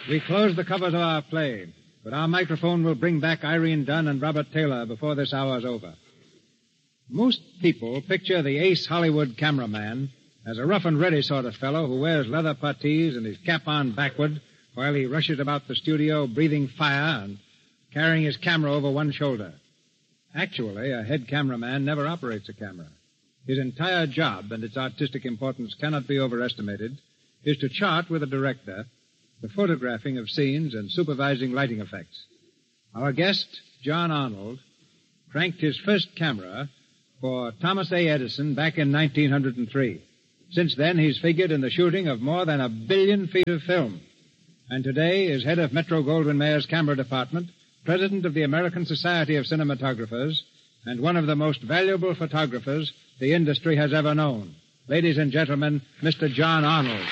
We close the covers of our play, but our microphone will bring back Irene Dunn and Robert Taylor before this hour's over. Most people picture the ace Hollywood cameraman as a rough and ready sort of fellow who wears leather puttees and his cap on backward while he rushes about the studio breathing fire and carrying his camera over one shoulder. Actually, a head cameraman never operates a camera. His entire job and its artistic importance cannot be overestimated is to chart with a director the photographing of scenes and supervising lighting effects. Our guest, John Arnold, cranked his first camera for Thomas A. Edison back in 1903. Since then, he's figured in the shooting of more than 1 billion feet of film. And today is head of Metro-Goldwyn-Mayer's camera department, president of the American Society of Cinematographers, and one of the most valuable photographers the industry has ever known. Ladies and gentlemen, Mr. John Arnold.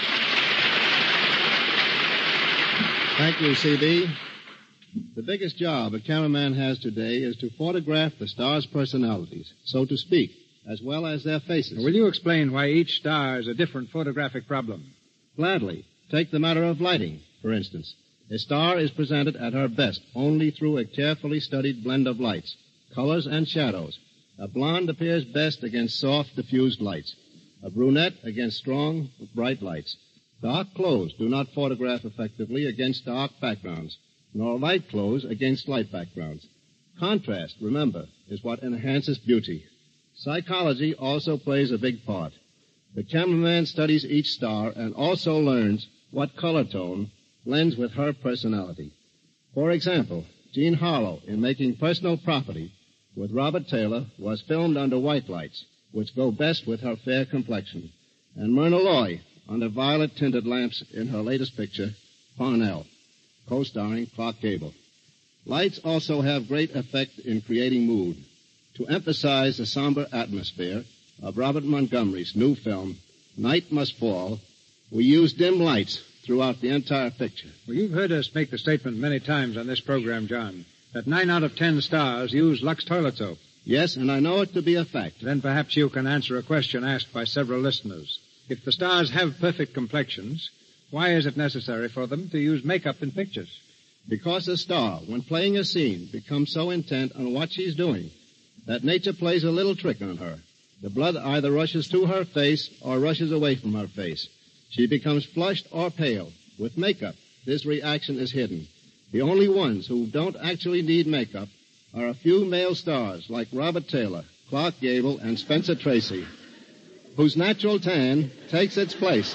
Thank you, C.B. The biggest job a cameraman has today is to photograph the stars' personalities, so to speak, as well as their faces. Will you explain why each star is a different photographic problem? Gladly. Take the matter of lighting, for instance. A star is presented at her best only through a carefully studied blend of lights, colors, and shadows. A blonde appears best against soft, diffused lights. A brunette against strong, bright lights. Dark clothes do not photograph effectively against dark backgrounds, nor light clothes against light backgrounds. Contrast, remember, is what enhances beauty. Psychology also plays a big part. The cameraman studies each star and also learns what color tone blends with her personality. For example, Jean Harlow, in making Personal Property with Robert Taylor, was filmed under white lights, which go best with her fair complexion, and Myrna Loy under violet-tinted lamps in her latest picture, Parnell, co-starring Clark Gable. Lights also have great effect in creating mood. To emphasize the somber atmosphere of Robert Montgomery's new film, Night Must Fall, we use dim lights throughout the entire picture. Well, you've heard us make the statement many times on this program, John, that 9 out of 10 stars use Lux toilet soap. Yes, and I know it to be a fact. Then perhaps you can answer a question asked by several listeners. If the stars have perfect complexions, why is it necessary for them to use makeup in pictures? Because a star, when playing a scene, becomes so intent on what she's doing that nature plays a little trick on her. The blood either rushes to her face or rushes away from her face. She becomes flushed or pale. With makeup, this reaction is hidden. The only ones who don't actually need makeup are a few male stars like Robert Taylor, Clark Gable, and Spencer Tracy, whose natural tan takes its place.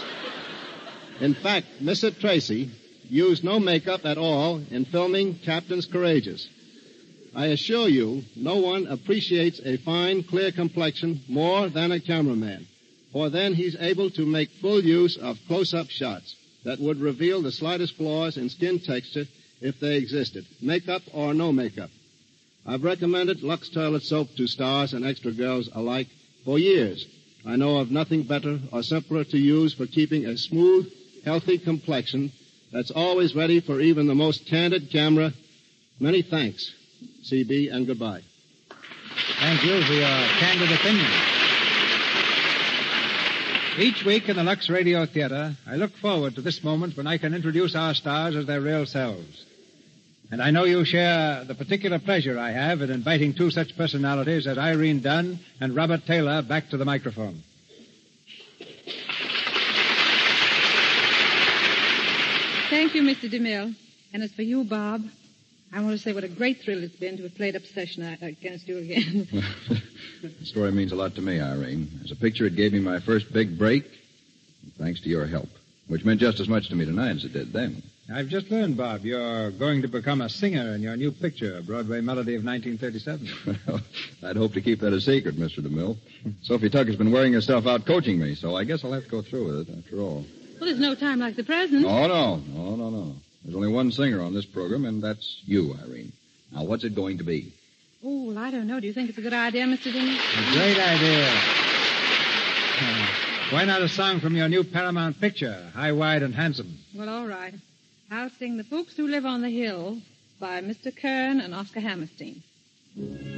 In fact, Mr. Tracy used no makeup at all in filming Captains Courageous. I assure you, no one appreciates a fine, clear complexion more than a cameraman, for then he's able to make full use of close-up shots that would reveal the slightest flaws in skin texture if they existed, makeup or no makeup. I've recommended Lux toilet soap to stars and extra girls alike for years. I know of nothing better or simpler to use for keeping a smooth, healthy complexion that's always ready for even the most candid camera. Many thanks, C.B., and goodbye. Thank you for your candid opinion. Each week in the Lux Radio Theater, I look forward to this moment when I can introduce our stars as their real selves. And I know you share the particular pleasure I have in inviting two such personalities as Irene Dunn and Robert Taylor back to the microphone. Thank you, Mr. DeMille. And as for you, Bob, I want to say what a great thrill it's been to have played up session against you again. The story means a lot to me, Irene. As a picture, it gave me my first big break, thanks to your help, which meant just as much to me tonight as it did then. I've just learned, Bob, you're going to become a singer in your new picture, Broadway Melody of 1937. Well, I'd hope to keep that a secret, Mr. DeMille. Sophie Tucker's been wearing herself out coaching me, so I guess I'll have to go through with it after all. Well, there's no time like the present. Oh, no. There's only one singer on this program, and that's you, Irene. Now, what's it going to be? Oh, well, I don't know. Do you think it's a good idea, Mr. DeMille? A great idea. Why not a song from your new Paramount picture, High, Wide, and Handsome? Well, all right. I'll sing The Folks Who Live on the Hill by Mr. Kern and Oscar Hammerstein.